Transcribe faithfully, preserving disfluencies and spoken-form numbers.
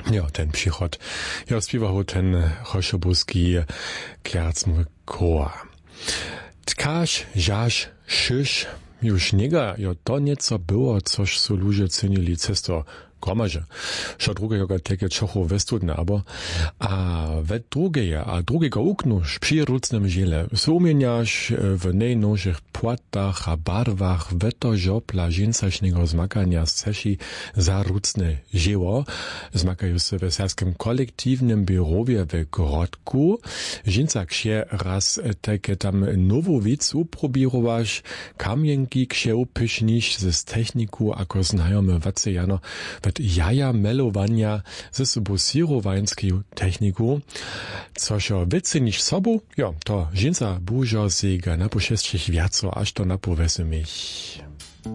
Ja, ten przychod. Ja śpiewał ten choszobuski klercmy koa. Tkaż, żaż, szysz, już niega, jo to nieco było, coś su ludzie cenili cesto gromaże. Šo drugiego teke czochu westudne, abo a we drugie, a drugiego uknu przy rucnym ziele. Sumieniasz w najnowszych płatach a barwach weto żopla żincaśnego zmakania sceshi za rucne zieło. Zmakają się w serskim kolektywnym biurowie w Grodku. Żincak się raz teke tam nową wic uprobirowasz, kamienki ksie upysznisz z techniku, ako znajome wace jano wet jaja melowania ze sobą sirowańską techniku. Což wycenisz sobu, jo, to żinca bużo sega na pošestšich wiaco, aż to na powesy mich.